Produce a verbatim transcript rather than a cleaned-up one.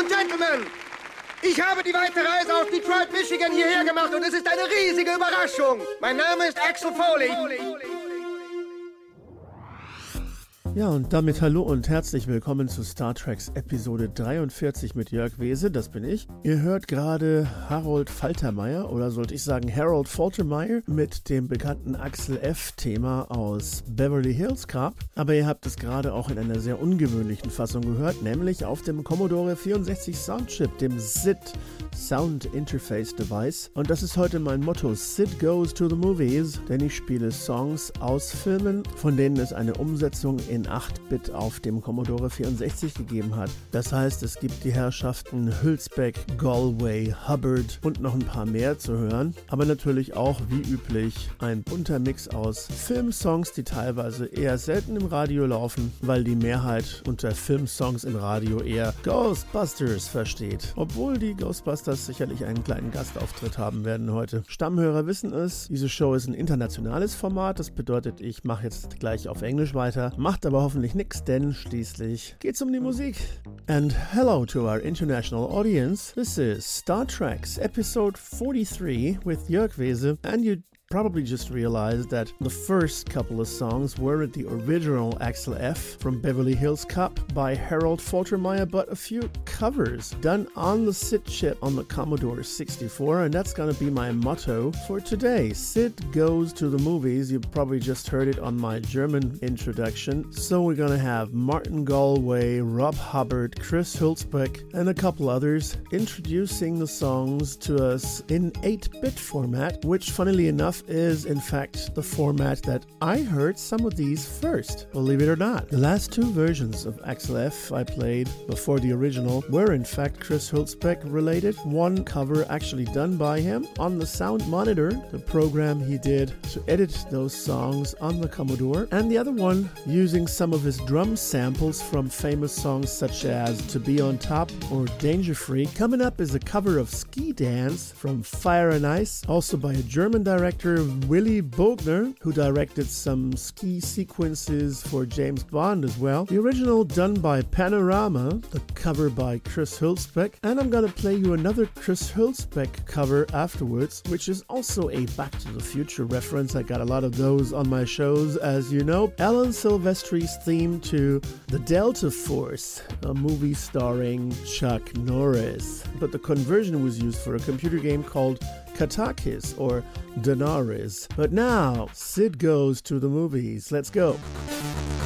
und Gentlemen, ich habe die weite Reise aus Detroit, Michigan hierher gemacht und es ist eine riesige Überraschung. Mein Name ist Axel Foley. Ja, und damit hallo und herzlich willkommen zu Star Treks Episode dreiundvierzig mit Jörg Wese, das bin ich. Ihr hört gerade Harold Faltermeyer, oder sollte ich sagen Harold Faltermeyer, mit dem bekannten Axel F-Thema aus Beverly Hills Cop. Aber ihr habt es gerade auch in einer sehr ungewöhnlichen Fassung gehört, nämlich auf dem Commodore vierundsechzig Soundchip, dem S I D Sound Interface Device. Und das ist heute mein Motto, S I D goes to the movies, denn ich spiele Songs aus Filmen, von denen es eine Umsetzung in acht Bit auf dem Commodore vierundsechzig gegeben hat. Das heißt, es gibt die Herrschaften Hülsbeck, Galway, Hubbard und noch ein paar mehr zu hören. Aber natürlich auch, wie üblich, ein bunter Mix aus Filmsongs, die teilweise eher selten im Radio laufen, weil die Mehrheit unter Filmsongs im Radio eher Ghostbusters versteht. Obwohl die Ghostbusters sicherlich einen kleinen Gastauftritt haben werden heute. Stammhörer wissen es, diese Show ist ein internationales Format. Das bedeutet, ich mache jetzt gleich auf Englisch weiter. Macht aber hoffentlich nix, denn schließlich geht's um die Musik. And hello to our international audience. This is Star Trek's episode forty-three with Jörg Wese, and you probably just realized that the first couple of songs were the original Axel F from Beverly Hills Cop by Harold Faltermeyer, but a few covers done on the S I D chip on the Commodore sixty-four, and that's gonna be my motto for today. S I D goes to the movies. You probably just heard it on my German introduction. So we're gonna have Martin Galway, Rob Hubbard, Chris Hülsbeck, and a couple others introducing the songs to us in eight bit format, which funnily enough is in fact the format that I heard some of these first, believe it or not. The last two versions of Axel F I played before the original were in fact Chris Hülsbeck related. One cover actually done by him on the Sound Monitor, the program he did to edit those songs on the Commodore, and the other one using some of his drum samples from famous songs such as To Be On Top or Danger Free. Coming up is a cover of Ski Dance from Fire and Ice, also by a German director Willy Bogner, who directed some ski sequences for James Bond as well. The original done by Panorama, the cover by Chris Hülsbeck, and I'm gonna play you another Chris Hülsbeck cover afterwards, which is also a Back to the Future reference. I got a lot of those on my shows, as you know. Alan Silvestri's theme to The Delta Force, a movie starring Chuck Norris. But the conversion was used for a computer game called Katakis or Daenerys. But now, S I D goes to the movies. Let's go.